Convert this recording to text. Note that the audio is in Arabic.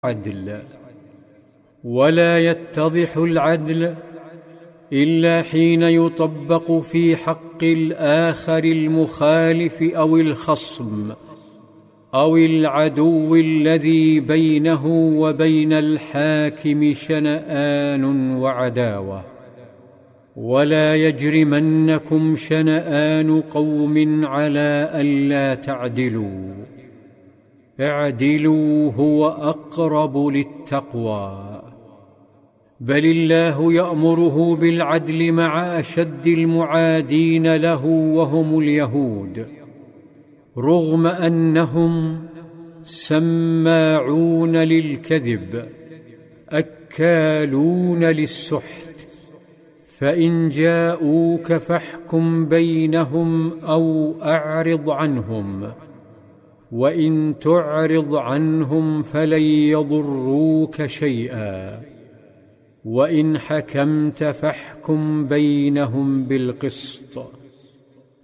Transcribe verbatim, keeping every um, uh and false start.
العدل، ولا يتضح العدل إلا حين يطبق في حق الآخر المخالف أو الخصم أو العدو الذي بينه وبين الحاكم شنآن وعداوة. ولا يجرمنكم شنآن قوم على ألا تعدلوا، اعدلوا هو أقرب للتقوى. بل الله يأمره بالعدل مع أشد المعادين له وهم اليهود، رغم أنهم سماعون للكذب أكالون للسحت. فإن جاءوك فاحكم بينهم أو أعرض عنهم، وإن تعرض عنهم فلن يضروك شيئا، وإن حكمت فاحكم بينهم بالقسط.